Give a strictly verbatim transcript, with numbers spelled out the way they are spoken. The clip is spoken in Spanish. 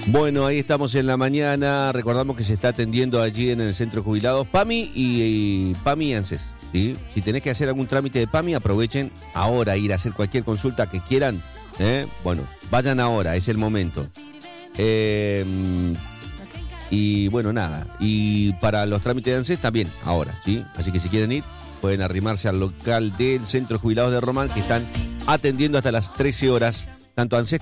Bueno, ahí estamos en la mañana. Recordamos que se está atendiendo allí en el Centro de Jubilados PAMI y, y PAMI y ANSES, ¿sí? Si tenés que hacer algún trámite de PAMI, aprovechen ahora ir a hacer cualquier consulta que quieran. ¿eh? Bueno, vayan ahora, es el momento. Eh, y bueno, nada. Y para los trámites de ANSES también, ahora, ¿sí? Así que si quieren ir, pueden arrimarse al local del Centro de Jubilados de Román, que están atendiendo hasta las trece horas, tanto ANSES